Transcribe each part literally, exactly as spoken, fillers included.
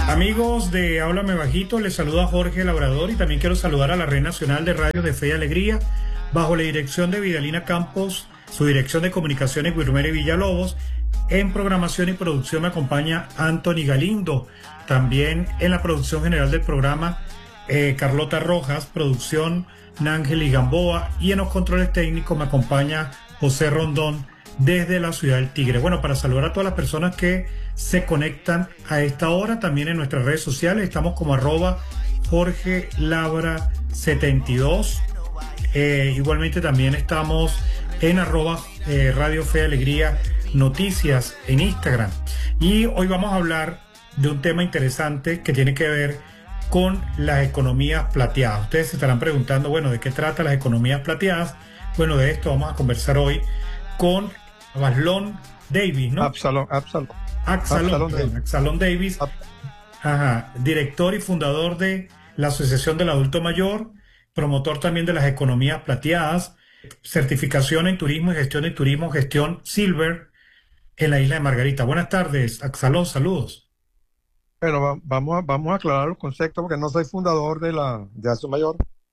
Amigos de Háblame Bajito, les saluda Jorge Labrador y también quiero saludar a la Red Nacional de Radio de Fe y Alegría, bajo la dirección de Vidalina Campos, su dirección de comunicaciones Guilherme Villalobos. En programación y producción me acompaña Anthony Galindo, también en la producción general del programa eh, Carlota Rojas, producción Nángel Gamboa, y en los controles técnicos me acompaña José Rondón desde la ciudad del Tigre. Bueno, para saludar a todas las personas que se conectan a esta hora, también en nuestras redes sociales, estamos como arroba Jorge Labra setenta y dos. Eh, igualmente también estamos en arroba eh, Radio Fe y Alegría Noticias en Instagram. Y hoy vamos a hablar de un tema interesante que tiene que ver con las economías plateadas. Ustedes se estarán preguntando, bueno, ¿de qué trata las economías plateadas? Bueno, de esto vamos a conversar hoy con Absalón Davis, ¿no? Absalón, Absalón. Absalón, Absalón Davis. Absalón Davis, ajá, director y fundador de la Asociación del Adulto Mayor, promotor también de las economías plateadas, certificación en turismo y gestión de turismo, gestión Silver en la isla de Margarita. Buenas tardes, Absalón, saludos. Bueno, va, vamos, a, vamos a aclarar los conceptos porque no soy fundador de la de Adulto Mayor.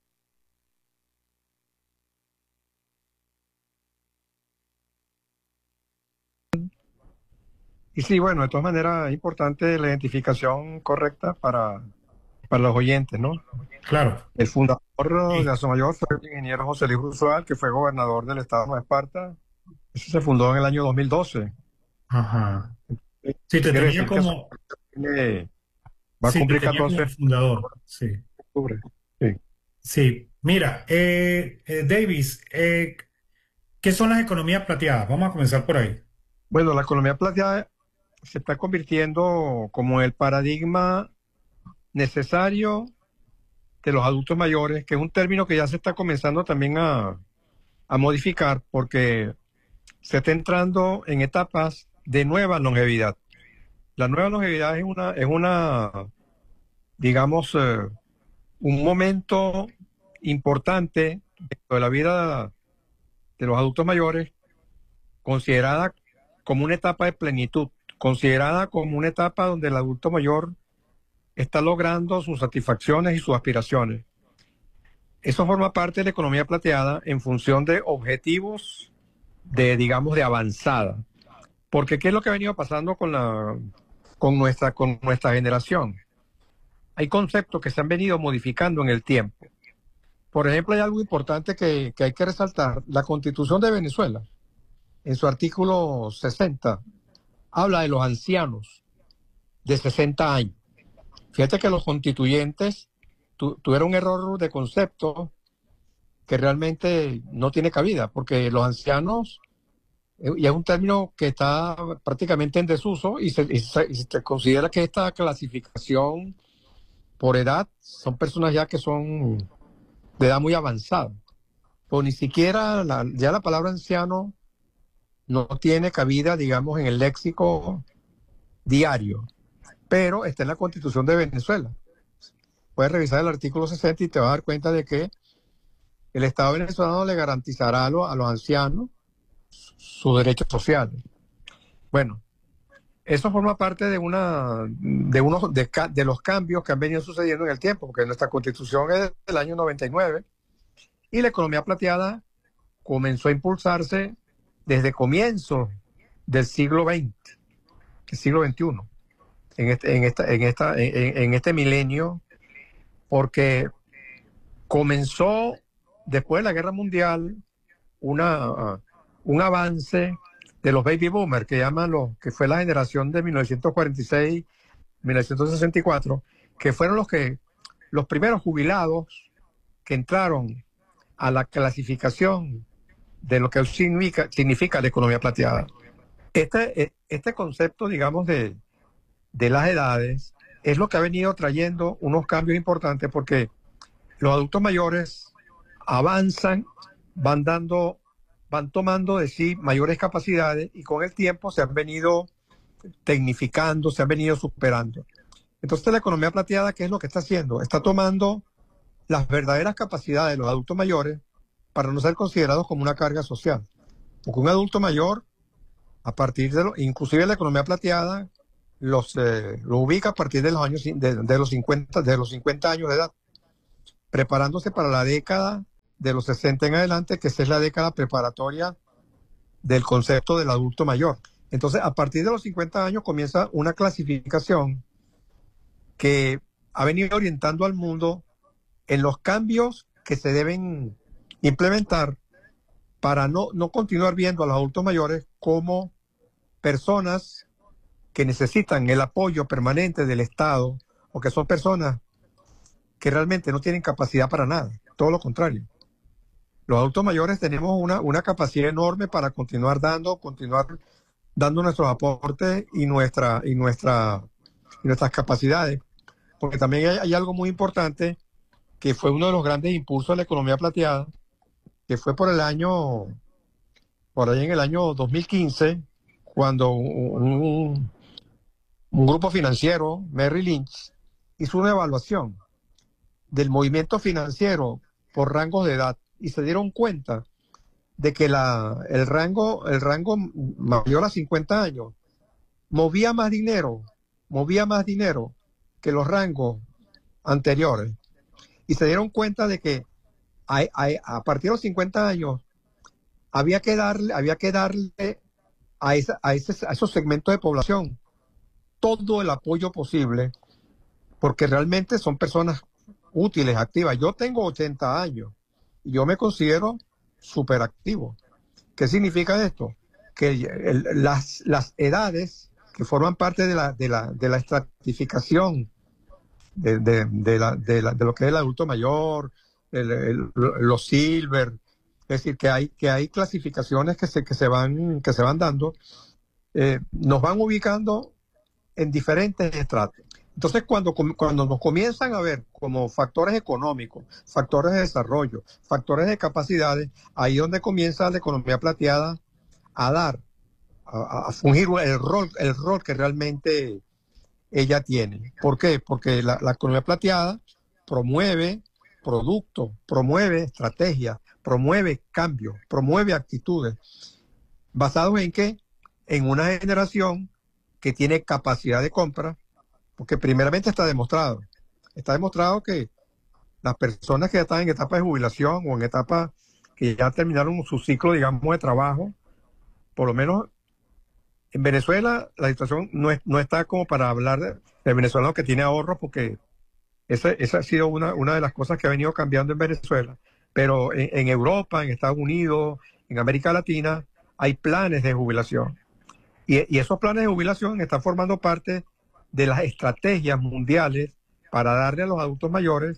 Y sí, bueno, de todas maneras es importante la identificación correcta para, para los oyentes, ¿no? Claro. El fundador sí. de Adulto Mayor fue el ingeniero José Luis Brusual, que fue gobernador del estado de Nueva Esparta. Eso se fundó en el año dos mil doce. Ajá. Sí, te tenía como... Tiene, va a sí, cumplir te tenía catorce como fundador, sí. Octubre. Sí. Sí, mira, eh, eh, Davis, eh, ¿qué son las economías plateadas? Vamos a comenzar por ahí. Bueno, la economía plateada se está convirtiendo como el paradigma necesario de los adultos mayores, que es un término que ya se está comenzando también a, a modificar porque se está entrando en etapas de nueva longevidad. La nueva longevidad es una, es una digamos, eh, un momento importante de la vida de los adultos mayores, considerada como una etapa de plenitud, considerada como una etapa donde el adulto mayor está logrando sus satisfacciones y sus aspiraciones. Eso forma parte de la economía plateada en función de objetivos de, digamos, de avanzada. Porque ¿qué es lo que ha venido pasando con la, con nuestra, con nuestra generación? Hay conceptos que se han venido modificando en el tiempo. Por ejemplo, hay algo importante que, que hay que resaltar. La Constitución de Venezuela, en su artículo sesenta, habla de los ancianos de sesenta años. Fíjate que los constituyentes tu, tuvieron un error de concepto que realmente no tiene cabida, porque los ancianos, y es un término que está prácticamente en desuso, y se, y se, y se considera que esta clasificación por edad son personas ya que son de edad muy avanzada. O ni siquiera, la, ya la palabra anciano no tiene cabida, digamos, en el léxico diario, pero está en la Constitución de Venezuela. Puedes revisar el artículo sesenta y te vas a dar cuenta de que el Estado venezolano le garantizará a, lo, a los ancianos sus derechos sociales. Bueno, eso forma parte de una de unos de, de los cambios que han venido sucediendo en el tiempo, porque nuestra Constitución es del año noventa y nueve y la economía plateada comenzó a impulsarse desde comienzos del siglo veinte, el siglo veintiuno, en este, en esta, en esta, en, en este milenio, porque comenzó después de la Guerra Mundial una, un avance de los baby boomers, que llaman los, que fue la generación de mil novecientos cuarenta y seis, mil novecientos sesenta y cuatro, que fueron los que los primeros jubilados que entraron a la clasificación de lo que significa, significa la economía plateada. Este, este concepto, digamos, de, de las edades es lo que ha venido trayendo unos cambios importantes, porque los adultos mayores avanzan, van dando, van tomando de sí mayores capacidades y con el tiempo se han venido tecnificando, se han venido superando. Entonces la economía plateada, ¿qué es lo que está haciendo? Está tomando las verdaderas capacidades de los adultos mayores para no ser considerados como una carga social. Porque un adulto mayor, a partir de lo, inclusive la economía plateada, los, eh, lo ubica a partir de los años de, de los cincuenta, de los cincuenta años de edad, preparándose para la década de los sesenta en adelante, que esa es la década preparatoria del concepto del adulto mayor. Entonces, a partir de los cincuenta años comienza una clasificación que ha venido orientando al mundo en los cambios que se deben implementar para no, no continuar viendo a los adultos mayores como personas que necesitan el apoyo permanente del Estado o que son personas que realmente no tienen capacidad para nada, todo lo contrario. Los adultos mayores tenemos una, una capacidad enorme para continuar dando, continuar dando nuestros aportes y, nuestra, y, nuestra, y nuestras capacidades, porque también hay, hay algo muy importante que fue uno de los grandes impulsos de la economía plateada, que fue por el año, por ahí en el año dos mil quince, cuando un, un grupo financiero, Merrill Lynch, hizo una evaluación del movimiento financiero por rangos de edad y se dieron cuenta de que la, el, rango, el rango mayor a cincuenta años movía más dinero, movía más dinero que los rangos anteriores. Y se dieron cuenta de que a, a, a partir de los cincuenta años había que darle, había que darle a, esa, a, ese, a esos segmentos de población todo el apoyo posible, porque realmente son personas útiles, activas. Yo tengo ochenta años y yo me considero súper activo. ¿Qué significa esto? Que el, las, las edades que forman parte de la, de la, de la estratificación de, de, de, la, de, la, de lo que es el adulto mayor, el, el, los silver, es decir, que hay, que hay clasificaciones que se, que se, van, que se van dando, eh, nos van ubicando en diferentes estratos. Entonces, cuando, cuando nos comienzan a ver como factores económicos, factores de desarrollo, factores de capacidades, ahí es donde comienza la economía plateada a dar, a, a fungir el rol, el rol que realmente ella tiene. ¿Por qué? Porque la, la economía plateada promueve productos, promueve estrategias, promueve cambios, promueve actitudes. ¿Basados en qué? En una generación que tiene capacidad de compra, porque primeramente está demostrado. Está demostrado que las personas que ya están en etapa de jubilación o en etapa que ya terminaron su ciclo, digamos, de trabajo, por lo menos en Venezuela la situación no, es, no está como para hablar de, de venezolano que tiene ahorros, porque esa, esa ha sido una, una de las cosas que ha venido cambiando en Venezuela. Pero en, en Europa, en Estados Unidos, en América Latina, hay planes de jubilación. Y, y esos planes de jubilación están formando parte de las estrategias mundiales para darle a los adultos mayores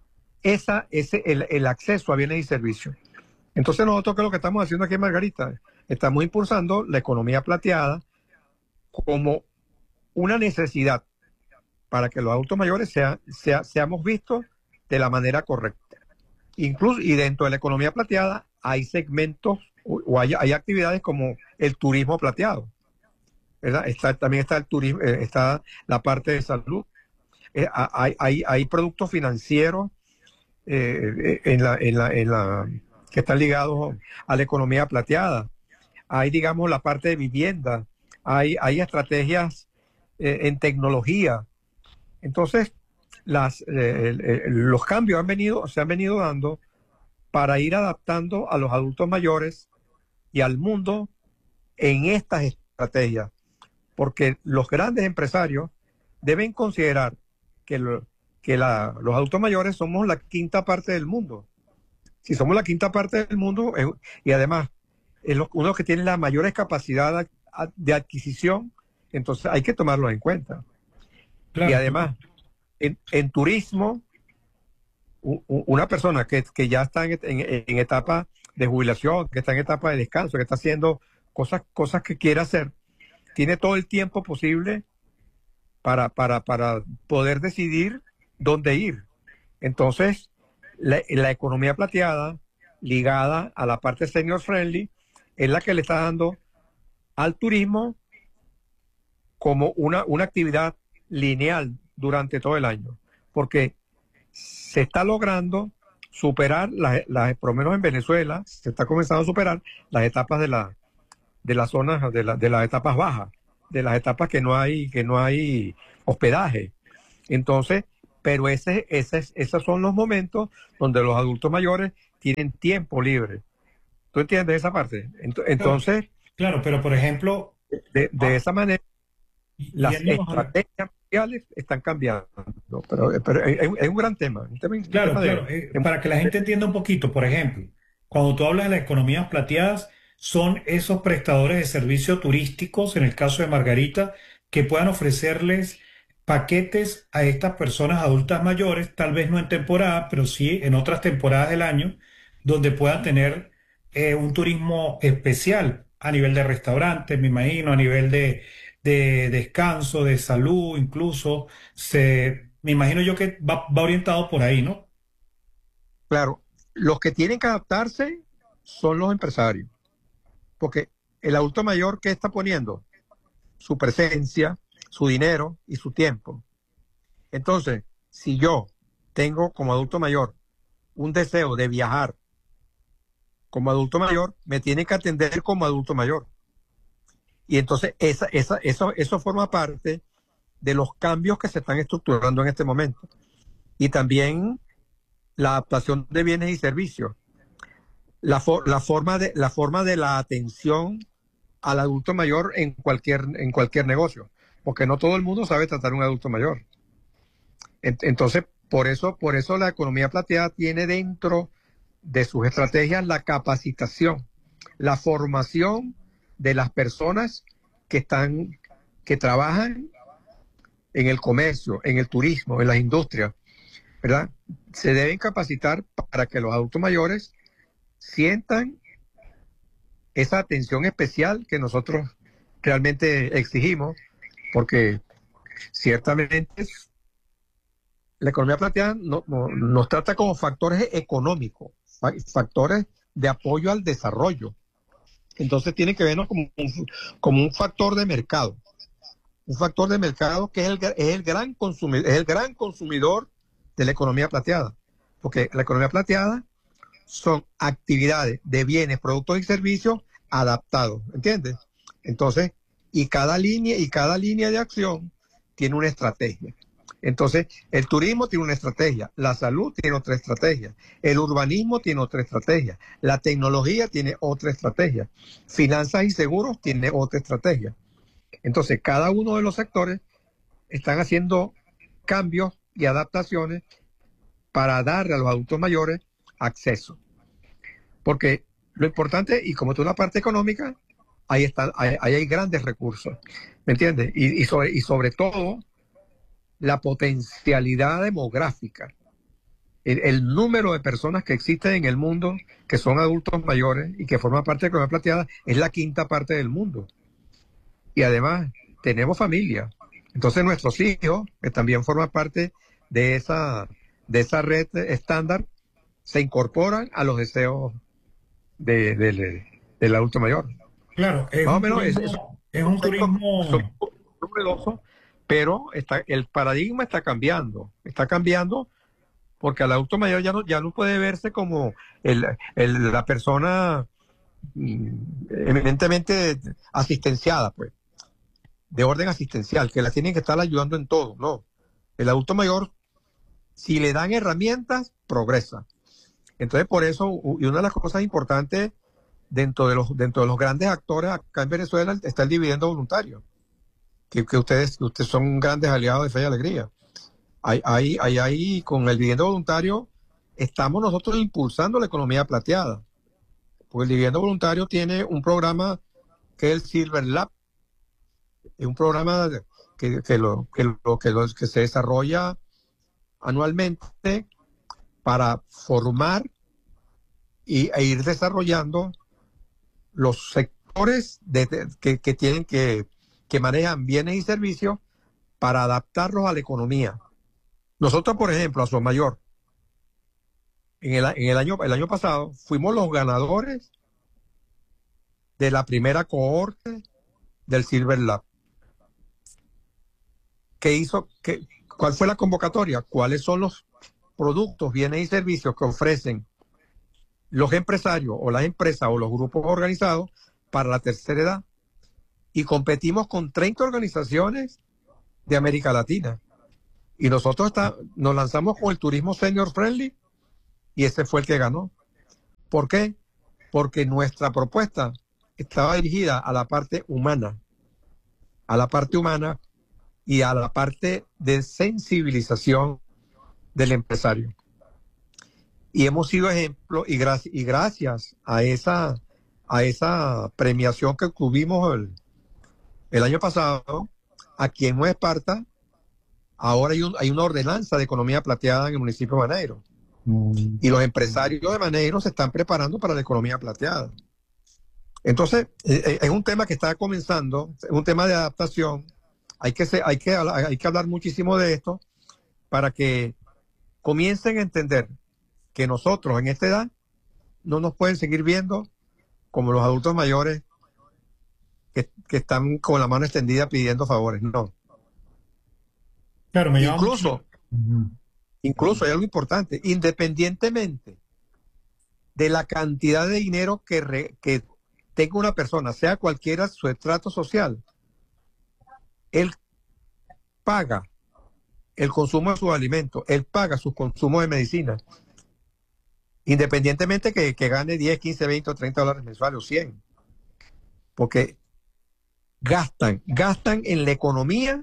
esa, ese, el, el acceso a bienes y servicios. Entonces nosotros, ¿qué es lo que estamos haciendo aquí en Margarita? Estamos impulsando la economía plateada como una necesidad para que los adultos mayores sea, sea, seamos vistos de la manera correcta. Incluso, y dentro de la economía plateada hay segmentos o, o hay, hay actividades como el turismo plateado, ¿verdad? Está, también está el turismo, eh, está la parte de salud, eh, hay, hay, hay productos financieros eh, en la, en la, en la, que están ligados a la economía plateada, hay, digamos, la parte de vivienda, hay, hay estrategias eh, en tecnología. Entonces, las, eh, eh, los cambios han venido, se han venido dando para ir adaptando a los adultos mayores y al mundo en estas estrategias. Porque los grandes empresarios deben considerar que, lo, que la, los adultos mayores somos la quinta parte del mundo. Si somos la quinta parte del mundo, eh, y además es lo, uno que tiene las mayores capacidades de adquisición, entonces hay que tomarlo en cuenta. Claro. Y además, en, en turismo, u, u, una persona que, que ya está en, en, en etapa de jubilación, que está en etapa de descanso, que está haciendo cosas, cosas que quiere hacer, tiene todo el tiempo posible para, para, para poder decidir dónde ir. Entonces, la, la economía plateada, ligada a la parte senior friendly, es la que le está dando al turismo como una, una actividad lineal durante todo el año. Porque se está logrando superar, las, las, por lo menos en Venezuela, se está comenzando a superar las etapas de la de las zonas, de, la, de las etapas bajas. de las etapas que no hay, que no hay hospedaje. Entonces, pero ese, ese, esos son los momentos donde los adultos mayores tienen tiempo libre. ¿Tú entiendes esa parte? Ent- Claro, Entonces, claro, pero por ejemplo, de, de ah, esa manera, y- las yéndonos a la- estrategias mundiales están cambiando. Pero, pero es, es un gran tema, un tema, un claro, tema de, claro, eh, de- para que la gente entienda un poquito, por ejemplo, cuando tú hablas de las economías plateadas, son esos prestadores de servicios turísticos, en el caso de Margarita, que puedan ofrecerles paquetes a estas personas adultas mayores, tal vez no en temporada, pero sí en otras temporadas del año, donde puedan tener eh, un turismo especial a nivel de restaurantes, me imagino, a nivel de, de descanso, de salud, incluso. Se, me imagino yo que va, va orientado por ahí, ¿no? claro, los que tienen que adaptarse son los empresarios, porque el adulto mayor, ¿qué está poniendo? Su presencia, su dinero y su tiempo. Entonces, si yo tengo como adulto mayor un deseo de viajar como adulto mayor, me tiene que atender como adulto mayor. Y entonces esa, esa, eso, eso forma parte de los cambios que se están estructurando en este momento. Y también la adaptación de bienes y servicios. La, for, la, forma, de, la forma de la atención al adulto mayor en cualquier, en cualquier negocio. Porque no todo el mundo sabe tratar a un adulto mayor. Entonces, por eso, por eso la economía plateada tiene dentro de sus estrategias la capacitación, la formación de las personas que están, que trabajan en el comercio, en el turismo, en las industrias, ¿verdad? Se deben capacitar para que los adultos mayores sientan esa atención especial que nosotros realmente exigimos, porque ciertamente la economía plateada no, no, nos trata como factores económicos, factores de apoyo al desarrollo. Entonces tiene que vernos como un, como un factor de mercado, un factor de mercado que es el, es el gran consumidor, es el gran consumidor de la economía plateada, porque la economía plateada son actividades de bienes, productos y servicios adaptados, ¿entiendes? Entonces, y cada línea y cada línea de acción tiene una estrategia. Entonces, el turismo tiene una estrategia, la salud tiene otra estrategia, el urbanismo tiene otra estrategia, la tecnología tiene otra estrategia, finanzas y seguros tiene otra estrategia. Entonces, cada uno de los sectores están haciendo cambios y adaptaciones para darle a los adultos mayores acceso. Porque lo importante, y como es una parte económica, ahí, está, ahí, ahí hay grandes recursos, ¿me entiendes? Y, y, sobre, y sobre todo, la potencialidad demográfica, el, el número de personas que existen en el mundo que son adultos mayores y que forman parte de la economía plateada es la quinta parte del mundo. Y además tenemos familia. Entonces nuestros hijos, que también forman parte de esa, de esa red estándar, se incorporan a los deseos de, de, de, del adulto mayor. Claro, es Más o un menos es, es turismo, es un un concepto turismo, novedoso, pero está, el paradigma está cambiando. Está cambiando porque al adulto mayor ya no, ya no puede verse como el, el, la persona mm, eminentemente asistenciada, pues, de orden asistencial, que la tienen que estar ayudando en todo, no. El adulto mayor, si le dan herramientas, progresa. Entonces, por eso, y una de las cosas importantes dentro de los, dentro de los grandes actores acá en Venezuela está el dividendo voluntario, que, que ustedes, que ustedes son grandes aliados de Fe y Alegría. Ahí, ahí, ahí, ahí, con el dividendo voluntario, estamos nosotros impulsando la economía plateada. Porque el dividendo voluntario tiene un programa que es el Silver Lab. Es un programa que, que, lo, que, lo, que, lo, que se desarrolla anualmente para formar y, e ir desarrollando los sectores de, de, que, que tienen que, que manejan bienes y servicios para adaptarlos a la economía. Nosotros, por ejemplo, a Somayor, en el, en el año, el año pasado, fuimos los ganadores de la primera cohorte del Silver Lab. ¿Qué hizo? ¿Qué, ¿Cuál fue la convocatoria? ¿Cuáles son los productos, bienes y servicios que ofrecen los empresarios o las empresas o los grupos organizados para la tercera edad? y competimos con treinta organizaciones de América Latina. Y nosotros está, nos lanzamos con el turismo senior friendly y ese fue el que ganó. ¿Por qué? Porque nuestra propuesta estaba dirigida a la parte humana, a la parte humana y a la parte de sensibilización del empresario. Y hemos sido ejemplo y, gracias y gracias a esa, a esa premiación que tuvimos el, el año pasado, aquí en Nueva Esparta, ahora hay, un, hay una ordenanza de economía plateada en el municipio de Maneiro. Mm. Y los empresarios de Maneiro se están preparando para la economía plateada. Entonces, eh, es un tema que está comenzando, es un tema de adaptación. Hay que, ser, hay, que, hay que hablar muchísimo de esto para que comiencen a entender que nosotros en esta edad no nos pueden seguir viendo como los adultos mayores que, que están con la mano extendida pidiendo favores. No. Claro, me incluso, mucho. incluso hay algo importante, independientemente de la cantidad de dinero que, re, que tenga una persona, sea cualquiera su estrato social, él paga el consumo de sus alimentos, él paga sus consumos de medicina, independientemente que, que gane diez, quince, veinte o treinta dólares mensuales o cien, porque gastan, gastan en la economía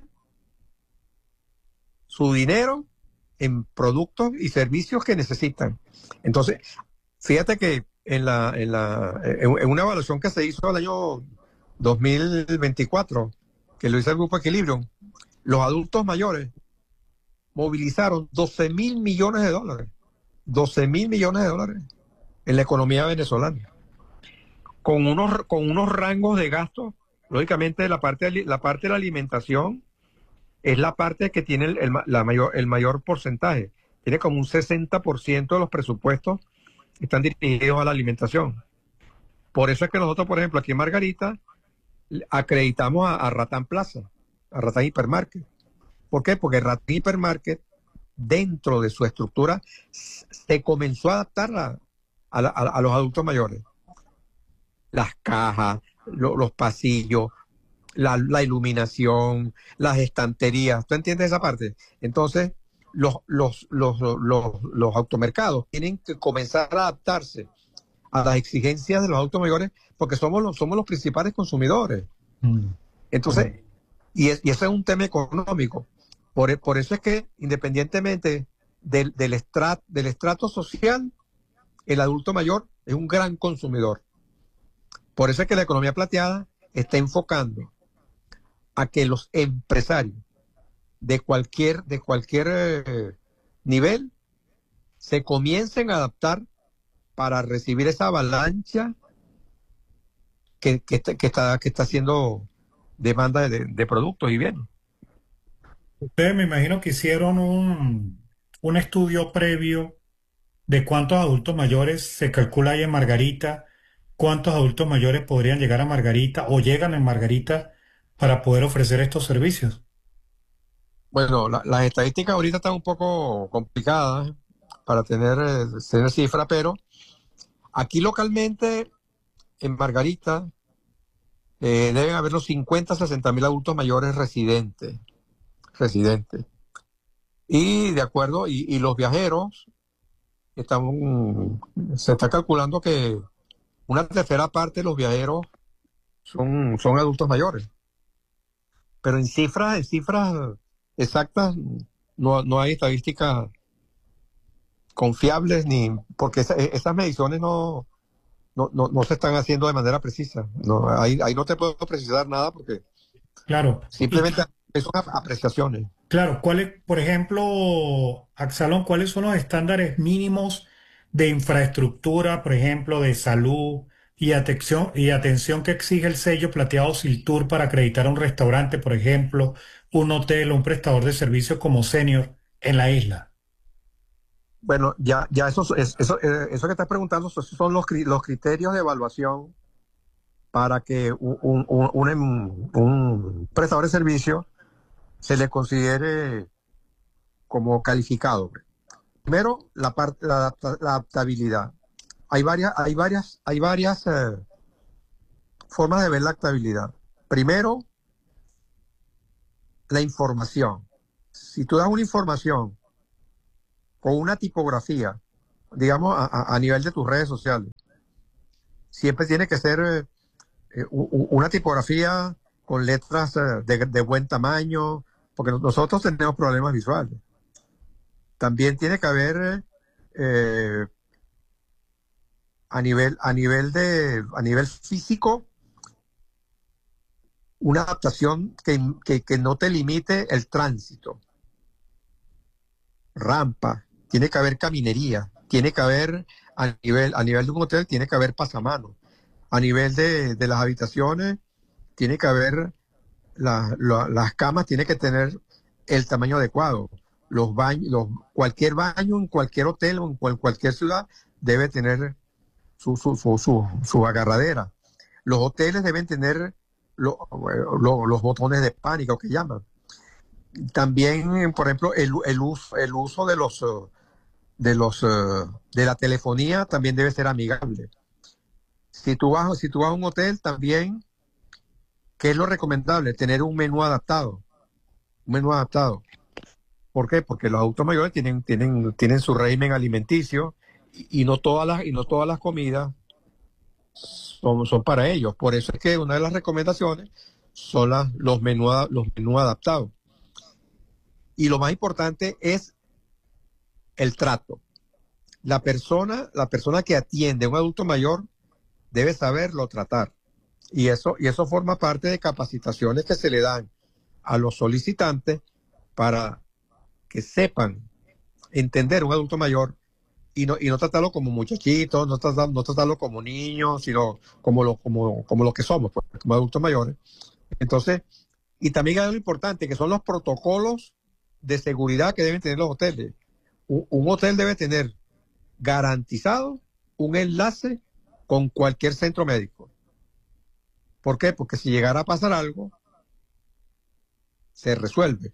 su dinero en productos y servicios que necesitan. Entonces, fíjate que en la, en la, en, en una evaluación que se hizo el año dos mil veinticuatro, que lo hizo el Grupo Equilibrium, los adultos mayores movilizaron doce mil millones de dólares, doce mil millones de dólares en la economía venezolana, con unos, con unos rangos de gasto, lógicamente la parte, la parte de la alimentación es la parte que tiene el, el, la mayor, el mayor porcentaje, tiene como un sesenta por ciento de los presupuestos están dirigidos a la alimentación. Por eso es que nosotros, por ejemplo, aquí en Margarita, acreditamos a, a Ratán Plaza, a Ratán Hipermarket. ¿Por qué? Porque Ratán Hipermarket, dentro de su estructura, se comenzó a adaptar a, a, a, a los adultos mayores. Las cajas, lo, los pasillos, la, la iluminación, las estanterías. ¿Tú entiendes esa parte? Entonces, los, los, los, los, los automercados tienen que comenzar a adaptarse a las exigencias de los adultos mayores porque somos los, somos los principales consumidores. Mm. Entonces, mm. y, es, y ese es un tema económico. Por, por eso es que, independientemente del, del, estrat, del estrato social, el adulto mayor es un gran consumidor. Por eso es que la economía plateada está enfocando a que los empresarios de cualquier, de cualquier eh, nivel se comiencen a adaptar para recibir esa avalancha que, que, que, está, que está haciendo demanda de, de productos y bienes. Ustedes me imagino que hicieron un, un estudio previo de cuántos adultos mayores se calcula ahí en Margarita, cuántos adultos mayores podrían llegar a Margarita o llegan en Margarita para poder ofrecer estos servicios. Bueno, la, las estadísticas ahorita están un poco complicadas para tener, eh, tener cifra, pero aquí localmente en Margarita eh, deben haber los cincuenta, sesenta mil adultos mayores residentes. residentes. Y de acuerdo, y, y los viajeros, están, se está calculando que una tercera parte de los viajeros son, son adultos mayores. Pero en cifras, en cifras exactas, no, no hay estadísticas confiables, ni porque esa, esas mediciones no, no, no, no se están haciendo de manera precisa. No, ahí, ahí no te puedo precisar nada porque claro, simplemente y, son apreciaciones. Claro, ¿cuáles, por ejemplo, Absalón, cuáles son los estándares mínimos de infraestructura, por ejemplo, de salud y atención, y atención que exige el sello plateado Siltur para acreditar un restaurante, por ejemplo, un hotel o un prestador de servicios como Senior en la isla? Bueno, ya, ya eso, eso, eso que estás preguntando, esos son los, los criterios de evaluación para que un, un, un, un prestador de servicio se le considere como calificado. Primero, la parte, la, la adaptabilidad. Hay varias, hay varias, hay varias eh, formas de ver la adaptabilidad. Primero, la información. Si tú das una información con una tipografía, digamos, a, a, a nivel de tus redes sociales, siempre tiene que ser eh, una tipografía con letras eh, de, de buen tamaño, porque nosotros tenemos problemas visuales. También tiene que haber eh, a nivel a nivel de a nivel físico una adaptación que, que, que no te limite el tránsito. Rampa, tiene que haber caminería, tiene que haber a nivel a nivel de un hotel tiene que haber pasamanos. A nivel de, de las habitaciones tiene que haber la, la, las camas, tiene que tener el tamaño adecuado. Los baños, los, cualquier baño en cualquier hotel o en cual, cualquier ciudad debe tener su, su, su, su, su agarradera. Los hoteles deben tener lo, lo, los botones de pánico que llaman. También, por ejemplo, el, el, uso, el uso de los de los de la telefonía también debe ser amigable. Si tú vas, si tú vas a un hotel también, ¿qué es lo recomendable? Tener un menú adaptado. Un menú adaptado. ¿Por qué? Porque los adultos mayores tienen, tienen, tienen su régimen alimenticio y, y no todas las, y no todas las comidas son, son para ellos. Por eso es que una de las recomendaciones son las, los menús los menús adaptados. Y lo más importante es el trato. La persona, la persona que atiende a un adulto mayor debe saberlo tratar. Y eso, y eso forma parte de capacitaciones que se le dan a los solicitantes para que sepan entender a un adulto mayor y no, y no tratarlo como muchachitos, no tratarlo, no tratarlo como niños, sino como lo, como, como lo que somos, pues, como adultos mayores. Entonces, y también hay algo importante, que son los protocolos de seguridad que deben tener los hoteles. Un, un hotel debe tener garantizado un enlace con cualquier centro médico. ¿Por qué? Porque si llegara a pasar algo, se resuelve.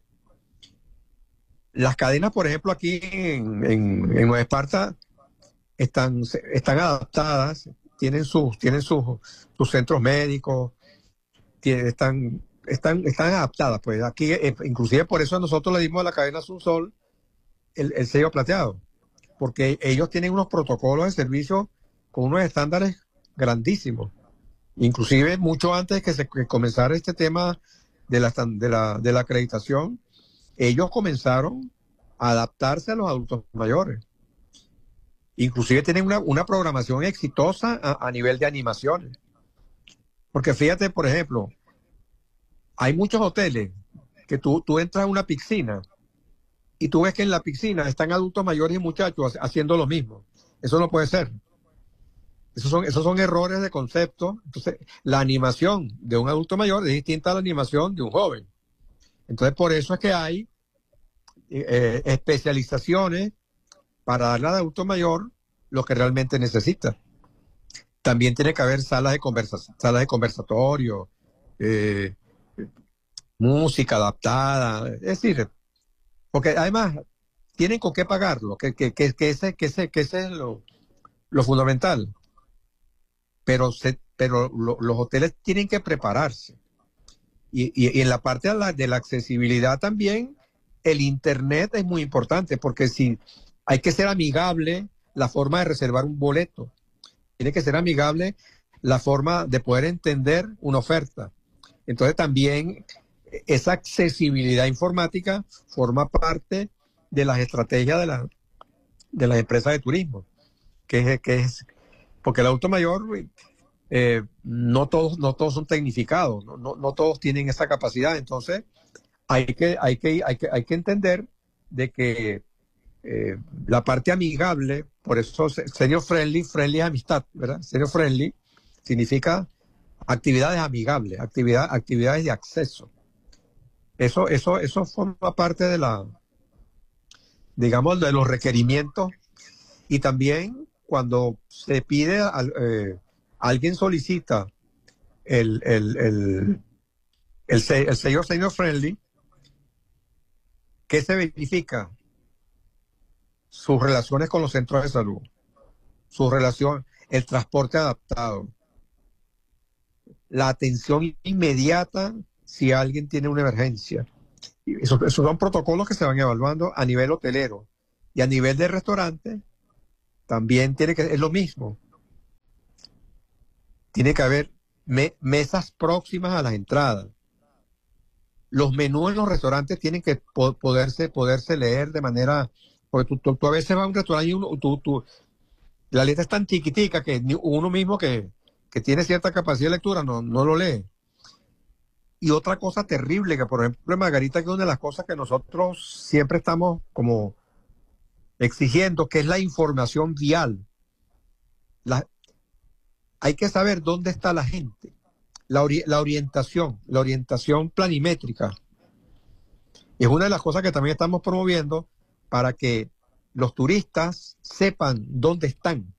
Las cadenas, por ejemplo, aquí en, en, en Nueva Esparta están, están adaptadas, tienen sus, tienen sus, sus centros médicos, tienen, están, están, están adaptadas. Pues aquí, eh, inclusive por eso nosotros le dimos a la cadena Sunsol el, el sello plateado, porque ellos tienen unos protocolos de servicio con unos estándares grandísimos. Inclusive mucho antes de que se que comenzara este tema de la, de, la, de la acreditación, ellos comenzaron a adaptarse a los adultos mayores. Inclusive tienen una, una programación exitosa a, a nivel de animaciones. Porque fíjate, por ejemplo, hay muchos hoteles que tú, tú entras a una piscina y tú ves que en la piscina están adultos mayores y muchachos haciendo lo mismo. Eso no puede ser. Esos son, esos son errores de concepto. Entonces, la animación de un adulto mayor es distinta a la animación de un joven. Entonces, por eso es que hay eh, especializaciones para darle al adulto mayor lo que realmente necesita. También tiene que haber salas de, conversa salas de conversatorio, eh, música adaptada. Es decir, porque además tienen con qué pagarlo, que, que, que, que ese, que ese, que ese es lo, lo fundamental. Pero, se, pero lo, los hoteles tienen que prepararse. Y, y, y en la parte de la, de la accesibilidad también, el Internet es muy importante, porque si hay que ser amigable la forma de reservar un boleto, tiene que ser amigable la forma de poder entender una oferta. Entonces también esa accesibilidad informática forma parte de las estrategias de, la, de las empresas de turismo, que es, que es porque el adulto mayor, eh, no todos, no todos son tecnificados, no, no, no todos tienen esa capacidad. Entonces, hay que, hay que, hay que, hay que entender de que eh, la parte amigable, por eso senior friendly, friendly es amistad, ¿verdad? Senior friendly significa actividades amigables, actividad, actividades de acceso. Eso, eso, eso forma parte de la, digamos, de los requerimientos. Y también cuando se pide, al, eh, alguien solicita el, el, el, el, el sello Senior Friendly, ¿qué se verifica? Sus relaciones con los centros de salud, su relación, el transporte adaptado, la atención inmediata si alguien tiene una emergencia. Y eso- esos son protocolos que se van evaluando a nivel hotelero. Y a nivel de restaurante, también tiene que, es lo mismo. Tiene que haber me- mesas próximas a las entradas. Los menús en los restaurantes tienen que po- poderse, poderse leer de manera, porque tú, tú- tú a veces vas a un restaurante y uno, tú, tú- la letra es tan chiquitica que ni- uno mismo que, que tiene cierta capacidad de lectura no, no lo lee. Y otra cosa terrible, que por ejemplo en Margarita, que es una de las cosas que nosotros siempre estamos como exigiendo, que es la información vial. La- hay que saber dónde está la gente, la, ori- la orientación, la orientación planimétrica. Y es una de las cosas que también estamos promoviendo para que los turistas sepan dónde están.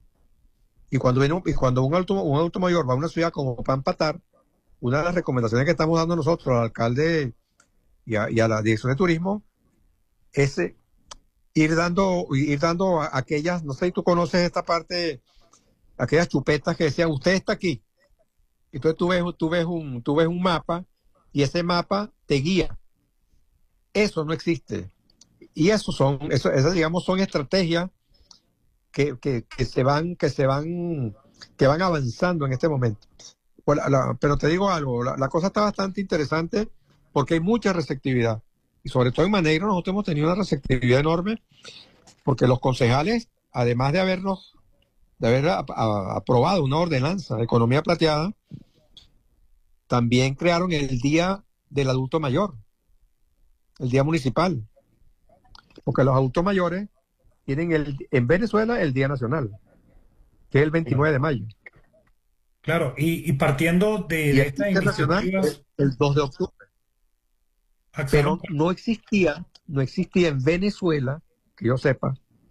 Y cuando, viene un, y cuando un, adulto, un adulto mayor va a una ciudad como Pampatar, una de las recomendaciones que estamos dando nosotros al alcalde y a, y a la dirección de turismo es eh, ir dando, ir dando a- aquellas, no sé si tú conoces esta parte, aquellas chupetas que decían, usted está aquí. Entonces tú ves, tú ves un, tú ves un mapa y ese mapa te guía. Eso no existe. Y eso son, eso, esas digamos son estrategias que, que, que se van, que se van, que van avanzando en este momento. Pues la- la- pero te digo algo, la, la cosa está bastante interesante porque hay mucha receptividad. Y sobre todo en Maneiro nosotros hemos tenido una receptividad enorme porque los concejales, además de habernos, de haber a- a- aprobado una ordenanza de economía plateada, también crearon el Día del Adulto Mayor, el Día Municipal, porque los adultos mayores tienen el, en Venezuela el Día Nacional, que es el veintinueve de mayo, Claro, y, y partiendo de, y de el Día estas Internacional iniciativas, es el dos de octubre. Absalón, Pero no existía, no existía en Venezuela, que yo sepa,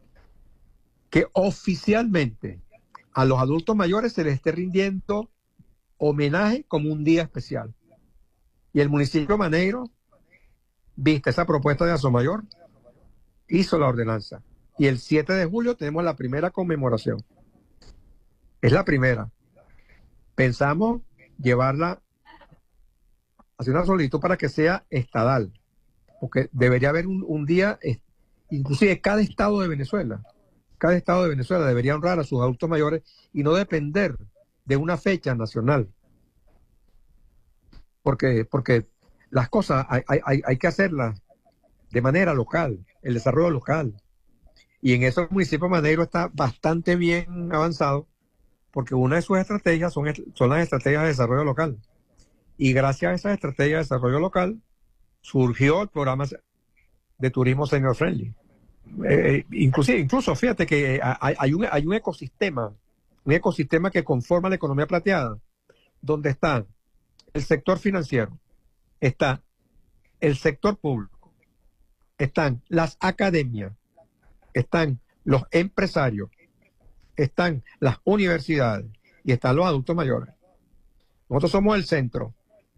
que oficialmente a los adultos mayores se les esté rindiendo homenaje como un día especial. Y el municipio de Maneiro, viste esa propuesta de Asomayor, hizo la ordenanza. Y el siete de julio tenemos la primera conmemoración. Es la primera. Pensamos llevarla, hacer una solicitud para que sea estadal, porque debería haber un, un día, eh, inclusive cada estado de Venezuela, cada estado de Venezuela debería honrar a sus adultos mayores y no depender de una fecha nacional, porque, porque las cosas hay, hay, hay hay que hacerlas de manera local, el desarrollo local. Y en eso el municipio de Maneiro está bastante bien avanzado, porque una de sus estrategias son, est- son las estrategias de desarrollo local. Y gracias a esas estrategias de desarrollo local surgió el programa de turismo senior friendly. Eh, inclusive, incluso fíjate que hay, hay un, hay un ecosistema, un ecosistema que conforma la economía plateada, donde está el sector financiero, está el sector público, están las academias, están los empresarios, están las universidades y están los adultos mayores. Nosotros somos el centro,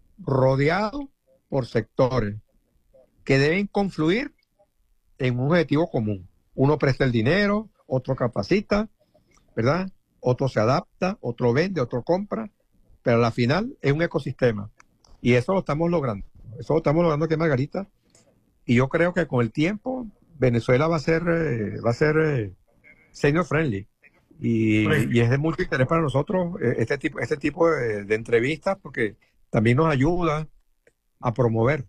rodeado por sectores que deben confluir en un objetivo común. Uno presta el dinero, otro capacita, ¿verdad? Otro se adapta, otro vende, otro compra, pero a la final es un ecosistema. Y eso lo estamos logrando. Eso lo estamos logrando aquí en Margarita. Y yo creo que con el tiempo Venezuela va a ser, eh, va a ser eh, senior friendly. Y, y es de mucho interés para nosotros eh, este tipo, este tipo de, de entrevistas porque también nos ayuda a promover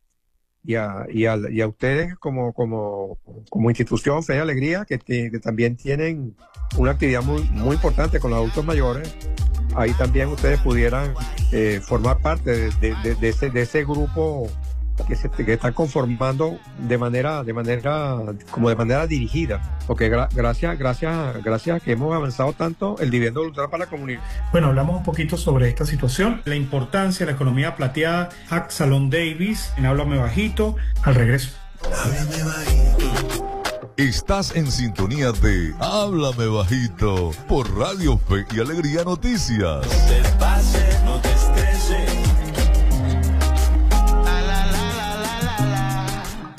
y a, y a, y a ustedes como, como, como institución Fe y Alegría que, que, que también tienen una actividad muy, muy importante con los adultos mayores. Ahí también ustedes pudieran eh, formar parte de, de, de, de, ese, de ese grupo que se que están conformando de manera de manera como de manera dirigida, porque gra gracias gracias gracias que hemos avanzado tanto el dividendo voluntario para la comunidad. bueno, hablamos un poquito sobre esta situación, la importancia de la economía plateada. Absalón Davis, en Háblame Bajito, al regreso. Háblame bajito. Estás en sintonía de Háblame Bajito por Radio Fe y Alegría Noticias. No te pases, no te estreses.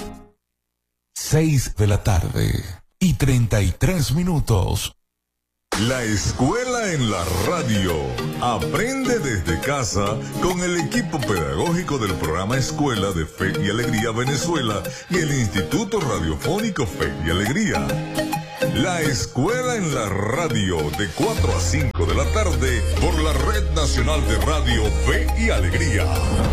seis de la tarde y treinta y tres minutos. La escuela en la radio. Aprende desde casa con el equipo pedagógico del programa Escuela de Fe y Alegría Venezuela y el Instituto Radiofónico Fe y Alegría. La escuela en la radio de cuatro a cinco de la tarde por la Red Nacional de Radio Fe y Alegría.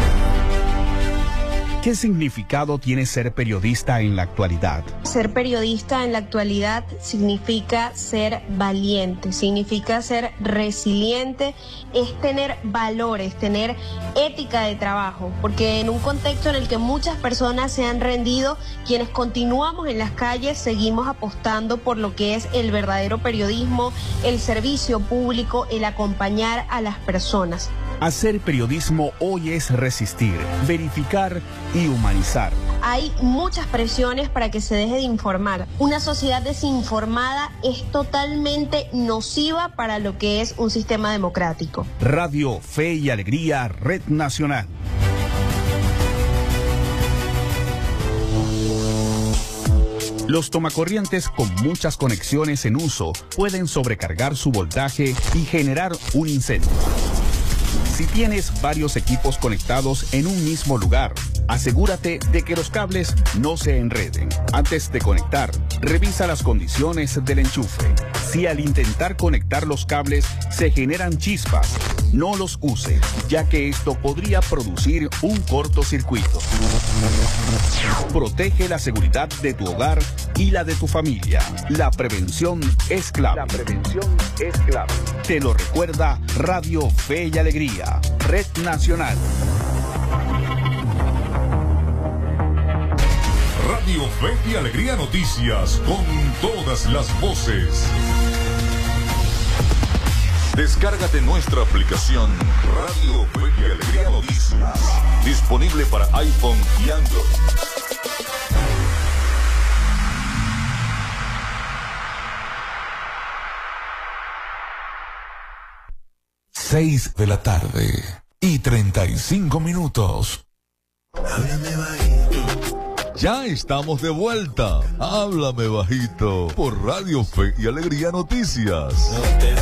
¿Qué significado tiene ser periodista en la actualidad? Ser periodista en la actualidad significa ser valiente, significa ser resiliente, es tener valores, tener ética de trabajo, porque en un contexto en el que muchas personas se han rendido, quienes continuamos en las calles seguimos apostando por lo que es el verdadero periodismo, el servicio público, el acompañar a las personas. Hacer periodismo hoy es resistir, verificar y humanizar. Hay muchas presiones para que se deje de informar. Una sociedad desinformada es totalmente nociva para lo que es un sistema democrático. Radio Fe y Alegría, Red Nacional. Los tomacorrientes con muchas conexiones en uso pueden sobrecargar su voltaje y generar un incendio. Si tienes varios equipos conectados en un mismo lugar, asegúrate de que los cables no se enreden. Antes de conectar, revisa las condiciones del enchufe. Si al intentar conectar los cables se generan chispas, no los use, ya que esto podría producir un cortocircuito. Protege la seguridad de tu hogar y la de tu familia. La prevención es clave. La prevención es clave. Te lo recuerda Radio Fe y Alegría, Red Nacional. Radio Fe y Alegría Noticias, con todas las voces. Descárgate nuestra aplicación Radio Fe y Alegría Noticias, disponible para iPhone y Android. Seis de la tarde y treinta y cinco minutos. Háblame bajito. Ya estamos de vuelta. Háblame bajito por Radio Fe y Alegría Noticias. No te